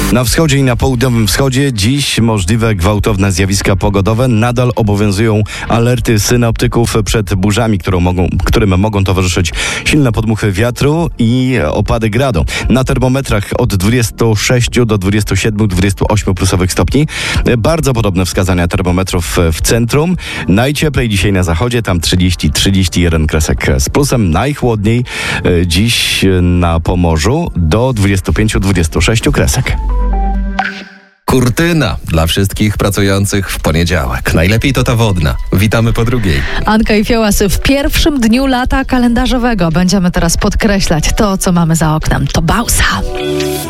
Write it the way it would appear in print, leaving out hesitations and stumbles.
Na wschodzie i na południowym wschodzie dziś możliwe gwałtowne zjawiska pogodowe. Nadal obowiązują alerty synoptyków przed burzami, którym mogą towarzyszyć silne podmuchy wiatru i opady gradu. Na termometrach od 26 do 27-28 plusowych stopni. Bardzo podobne wskazania termometrów w centrum. Najcieplej dzisiaj na zachodzie, tam 30-31 kresek z plusem. Najchłodniej dziś na Pomorzu do 25-26 kresek. Kurtyna dla wszystkich pracujących w poniedziałek. Najlepiej to ta wodna. Witamy po drugiej. Anka i Fiołas w pierwszym dniu lata kalendarzowego. Będziemy teraz podkreślać to, co mamy za oknem. To Bausa.